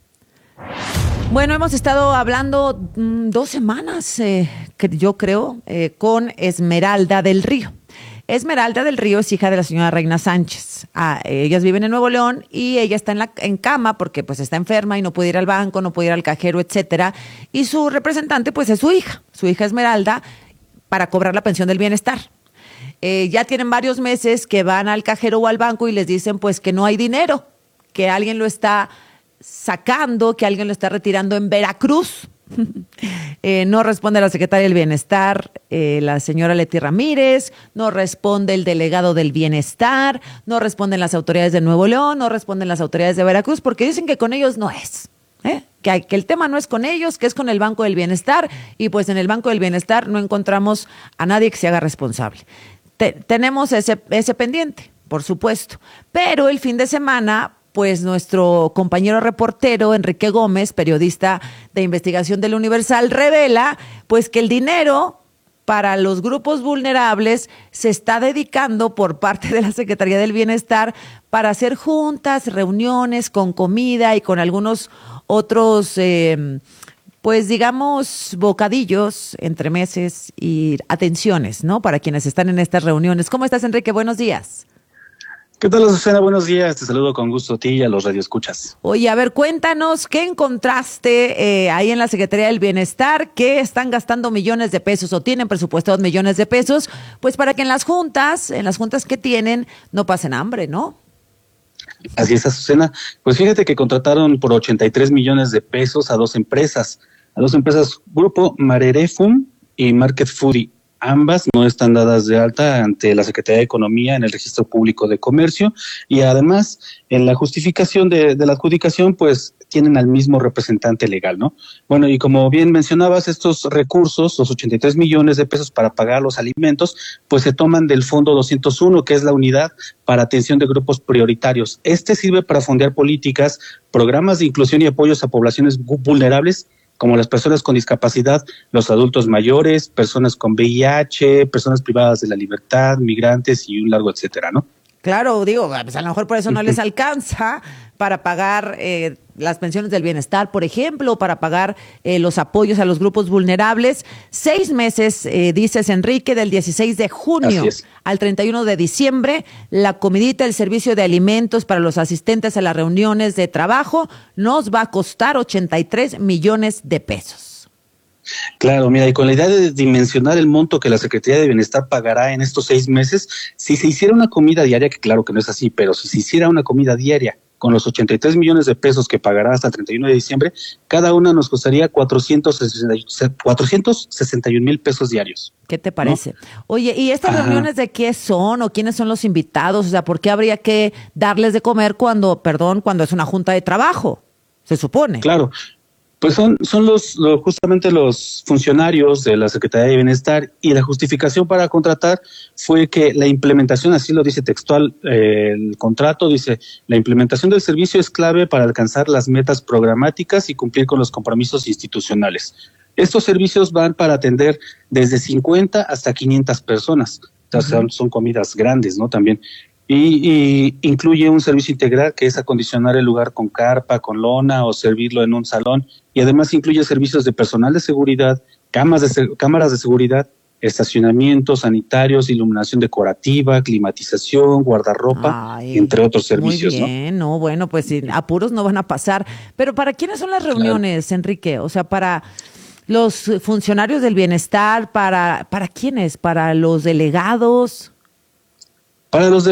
Bueno, hemos estado hablando 2 semanas, yo creo, con Esmeralda del Río. Esmeralda del Río es hija de la señora Reina Sánchez. Ellas viven en Nuevo León y ella está en cama porque pues está enferma y no puede ir al banco, no puede ir al cajero, etcétera. Y su representante pues es su hija Esmeralda, para cobrar la pensión del bienestar. Ya tienen varios meses que van al cajero o al banco y les dicen pues que no hay dinero, que alguien lo está sacando, que alguien lo está retirando en Veracruz. No responde la secretaria del Bienestar, la señora Leti Ramírez, no responde el delegado del Bienestar, no responden las autoridades de Nuevo León, no responden las autoridades de Veracruz, porque dicen que con ellos no es. Que el tema no es con ellos, que es con el Banco del Bienestar, y pues en el Banco del Bienestar no encontramos a nadie que se haga responsable. Tenemos ese pendiente, por supuesto, pero el fin de semana pues nuestro compañero reportero Enrique Gómez, periodista de investigación del Universal, revela pues que el dinero para los grupos vulnerables se está dedicando por parte de la Secretaría del Bienestar para hacer juntas, reuniones con comida y con algunos otros, pues digamos, bocadillos, entremeses y atenciones, ¿no? Para quienes están en estas reuniones. ¿Cómo estás, Enrique? Buenos días. ¿Qué tal, Azucena? Buenos días. Te saludo con gusto a ti y a los radioescuchas. Oye, a ver, cuéntanos, ¿qué encontraste ahí en la Secretaría del Bienestar? ¿Qué están gastando millones de pesos o tienen presupuestados millones de pesos? Pues para que en las juntas que tienen, no pasen hambre, ¿no? Así es, Azucena. Pues fíjate que contrataron por 83 millones de pesos a dos empresas, Grupo Marerefum y Market Foodie. Ambas no están dadas de alta ante la Secretaría de Economía en el Registro Público de Comercio y además en la justificación de la adjudicación pues tienen al mismo representante legal, ¿no? Bueno, y como bien mencionabas, estos recursos, los 83 millones de pesos para pagar los alimentos, pues se toman del Fondo 201, que es la unidad para atención de grupos prioritarios. Este sirve para fondear políticas, programas de inclusión y apoyos a poblaciones vulnerables, como las personas con discapacidad, los adultos mayores, personas con VIH, personas privadas de la libertad, migrantes y un largo etcétera, ¿no? Claro, digo, pues a lo mejor por eso no les alcanza para pagar las pensiones del bienestar, por ejemplo, para pagar los apoyos a los grupos vulnerables. 6 meses, dices, Enrique, del 16 de junio al 31 de diciembre, la comidita, el servicio de alimentos para los asistentes a las reuniones de trabajo nos va a costar 83 millones de pesos. Claro, mira, y con la idea de dimensionar el monto que la Secretaría de Bienestar pagará en estos 6 meses, si se hiciera una comida diaria, que claro que no es así, pero si se hiciera una comida diaria con los 83 millones de pesos que pagará hasta el 31 de diciembre, cada una nos costaría 461 mil pesos diarios. ¿Qué te parece? ¿No? Oye, ¿y estas reuniones de qué son o quiénes son los invitados? O sea, ¿por qué habría que darles de comer cuando es una junta de trabajo? Se supone. Claro. Pues son justamente los funcionarios de la Secretaría de Bienestar, y la justificación para contratar fue que la implementación, así lo dice textual el contrato, dice: la implementación del servicio es clave para alcanzar las metas programáticas y cumplir con los compromisos institucionales. Estos servicios van para atender desde 50 hasta 500 personas, o sea, son comidas grandes, ¿no? También. Y incluye un servicio integral, que es acondicionar el lugar con carpa, con lona, o servirlo en un salón, y además incluye servicios de personal de seguridad, cámaras de seguridad, estacionamientos sanitarios, iluminación decorativa, climatización, guardarropa, entre otros servicios. Muy bien, ¿no? Bueno, pues apuros no van a pasar. Pero ¿para quiénes son las reuniones, Enrique? O sea, para los funcionarios del bienestar, ¿para quiénes? ¿Para los delegados? Para los